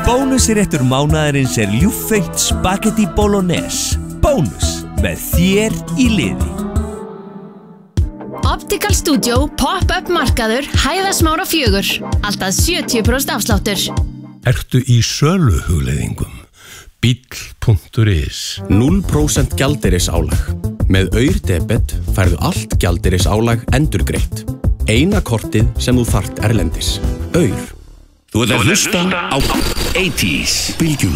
Bónusréttur mánaðarins ljúffengt spagetti bolognese. Bónus með þér í liði. Optical Studio pop-up markaður Hæðasmára 4. Alltaf 70% afsláttur. Ertu í söluhugleiðingum? Bíll.is 0% gjaldeyrisálag. Með Aur-debet færðu allt gjaldeyrisálag endurgreitt. Eina kortið sem þú þarft erlendis. Aur. Þú ert að hlusta á 80s Bylgjuna.